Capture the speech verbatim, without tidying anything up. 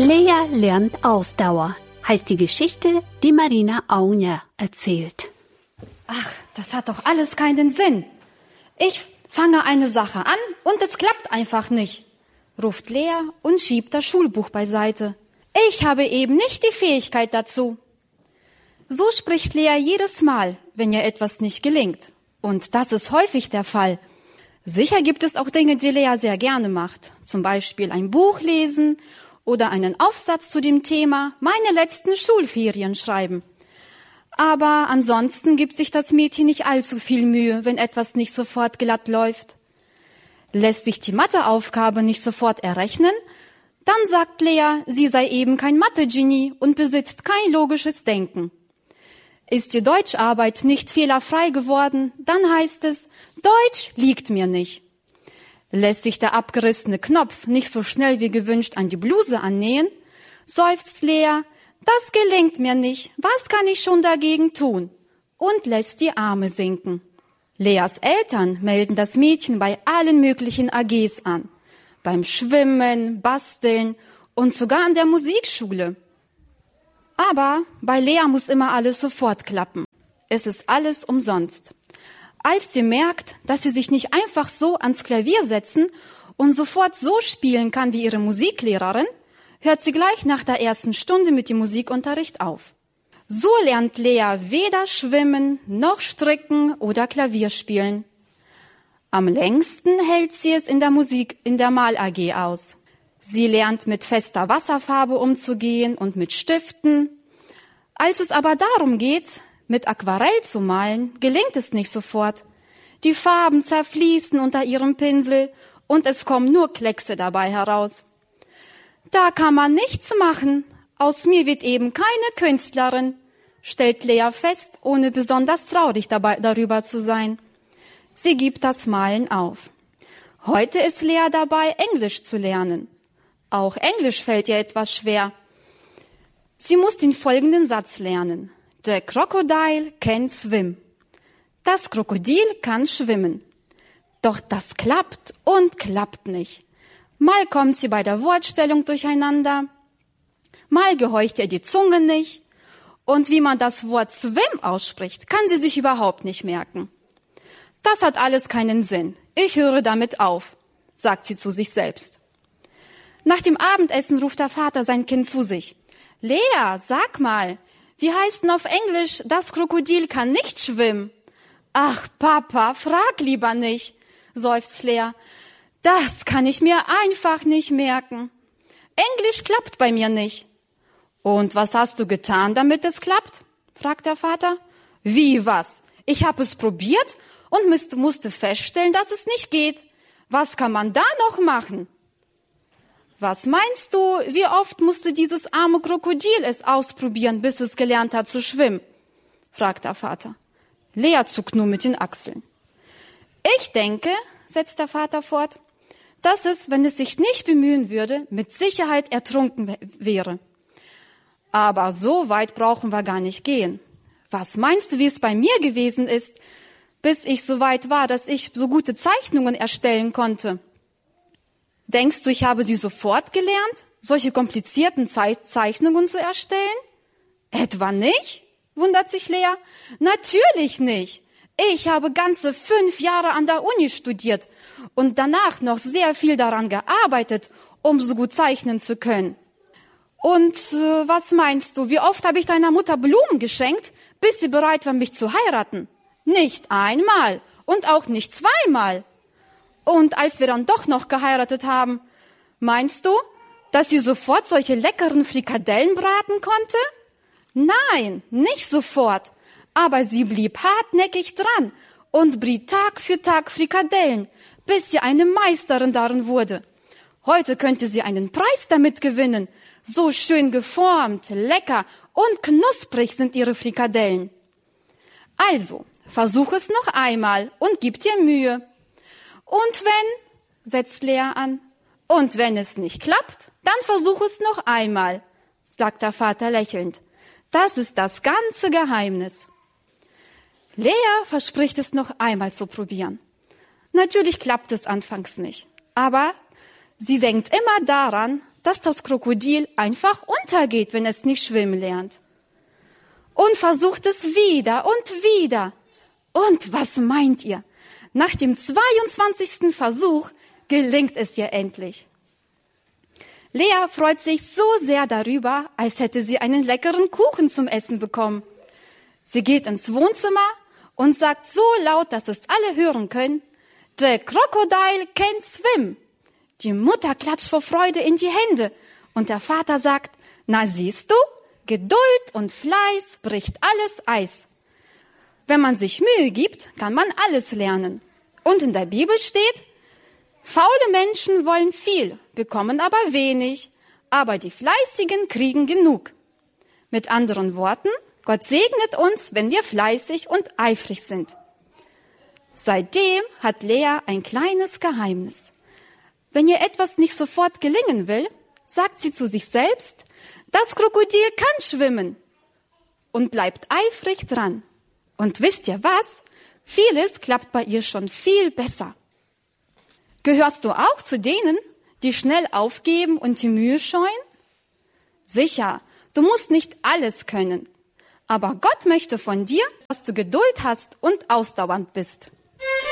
Lea lernt Ausdauer, heißt die Geschichte, die Marina Aunja erzählt. Ach, das hat doch alles keinen Sinn. Ich fange eine Sache an und es klappt einfach nicht, ruft Lea und schiebt das Schulbuch beiseite. Ich habe eben nicht die Fähigkeit dazu. So spricht Lea jedes Mal, wenn ihr etwas nicht gelingt. Und das ist häufig der Fall. Sicher gibt es auch Dinge, die Lea sehr gerne macht. Zum Beispiel ein Buch lesen oder einen Aufsatz zu dem Thema meine letzten Schulferien schreiben. Aber ansonsten gibt sich das Mädchen nicht allzu viel Mühe, wenn etwas nicht sofort glatt läuft. Lässt sich die Matheaufgabe nicht sofort errechnen, dann sagt Lea, sie sei eben kein Mathe-Genie und besitzt kein logisches Denken. Ist die Deutscharbeit nicht fehlerfrei geworden, dann heißt es, Deutsch liegt mir nicht. Lässt sich der abgerissene Knopf nicht so schnell wie gewünscht an die Bluse annähen, seufzt Lea, das gelingt mir nicht, was kann ich schon dagegen tun? Und lässt die Arme sinken. Leas Eltern melden das Mädchen bei allen möglichen A Gs an. Beim Schwimmen, Basteln und sogar an der Musikschule. Aber bei Lea muss immer alles sofort klappen. Es ist alles umsonst. Als sie merkt, dass sie sich nicht einfach so ans Klavier setzen und sofort so spielen kann wie ihre Musiklehrerin, hört sie gleich nach der ersten Stunde mit dem Musikunterricht auf. So lernt Lea weder schwimmen, noch stricken oder Klavier spielen. Am längsten hält sie es in der Musik, in der Mal-A G aus. Sie lernt mit fester Wasserfarbe umzugehen und mit Stiften. Als es aber darum geht, mit Aquarell zu malen, gelingt es nicht sofort. Die Farben zerfließen unter ihrem Pinsel und es kommen nur Kleckse dabei heraus. Da kann man nichts machen. Aus mir wird eben keine Künstlerin, stellt Lea fest, ohne besonders traurig dabei, darüber zu sein. Sie gibt das Malen auf. Heute ist Lea dabei, Englisch zu lernen. Auch Englisch fällt ihr etwas schwer. Sie muss den folgenden Satz lernen. The crocodile can swim. Das Krokodil kann schwimmen. Doch das klappt und klappt nicht. Mal kommt sie bei der Wortstellung durcheinander, mal gehorcht ihr die Zunge nicht. Und wie man das Wort swim ausspricht, kann sie sich überhaupt nicht merken. Das hat alles keinen Sinn. Ich höre damit auf, sagt sie zu sich selbst. Nach dem Abendessen ruft der Vater sein Kind zu sich. Lea, sag mal, wie heißt denn auf Englisch, das Krokodil kann nicht schwimmen? Ach, Papa, frag lieber nicht, seufzt Lea. Das kann ich mir einfach nicht merken. Englisch klappt bei mir nicht. Und was hast du getan, damit es klappt? Fragt der Vater. Wie was? Ich habe es probiert und musste feststellen, dass es nicht geht. Was kann man da noch machen? Was meinst du, wie oft musste dieses arme Krokodil es ausprobieren, bis es gelernt hat zu schwimmen? Fragt der Vater. Lea zuckt nur mit den Achseln. Ich denke, setzt der Vater fort, dass es, wenn es sich nicht bemühen würde, mit Sicherheit ertrunken wäre. Aber so weit brauchen wir gar nicht gehen. Was meinst du, wie es bei mir gewesen ist, bis ich so weit war, dass ich so gute Zeichnungen erstellen konnte? Denkst du, ich habe sie sofort gelernt, solche komplizierten Ze- Zeichnungen zu erstellen? Etwa nicht? Wundert sich Lea. Natürlich nicht. Ich habe ganze fünf Jahre an der Uni studiert und danach noch sehr viel daran gearbeitet, um so gut zeichnen zu können. Und äh, was meinst du, wie oft habe ich deiner Mutter Blumen geschenkt, bis sie bereit war, mich zu heiraten? Nicht einmal und auch nicht zweimal. Und als wir dann doch noch geheiratet haben, meinst du, dass sie sofort solche leckeren Frikadellen braten konnte? Nein, nicht sofort. Aber sie blieb hartnäckig dran und briet Tag für Tag Frikadellen, bis sie eine Meisterin darin wurde. Heute könnte sie einen Preis damit gewinnen. So schön geformt, lecker und knusprig sind ihre Frikadellen. Also, versuch es noch einmal und gib dir Mühe. Und wenn, setzt Lea an, und wenn es nicht klappt, dann versuch es noch einmal, sagt der Vater lächelnd. Das ist das ganze Geheimnis. Lea verspricht es noch einmal zu probieren. Natürlich klappt es anfangs nicht, aber sie denkt immer daran, dass das Krokodil einfach untergeht, wenn es nicht schwimmen lernt. Und versucht es wieder und wieder. Und was meint ihr? Nach dem zweiundzwanzigsten Versuch gelingt es ihr endlich. Lea freut sich so sehr darüber, als hätte sie einen leckeren Kuchen zum Essen bekommen. Sie geht ins Wohnzimmer und sagt so laut, dass es alle hören können, "The crocodile can swim." Die Mutter klatscht vor Freude in die Hände und der Vater sagt, "Na siehst du, Geduld und Fleiß bricht alles Eis." Wenn man sich Mühe gibt, kann man alles lernen. Und in der Bibel steht, faule Menschen wollen viel, bekommen aber wenig, aber die Fleißigen kriegen genug. Mit anderen Worten, Gott segnet uns, wenn wir fleißig und eifrig sind. Seitdem hat Lea ein kleines Geheimnis. Wenn ihr etwas nicht sofort gelingen will, sagt sie zu sich selbst, das Krokodil kann schwimmen und bleibt eifrig dran. Und wisst ihr was? Vieles klappt bei ihr schon viel besser. Gehörst du auch zu denen, die schnell aufgeben und die Mühe scheuen? Sicher, du musst nicht alles können. Aber Gott möchte von dir, dass du Geduld hast und ausdauernd bist.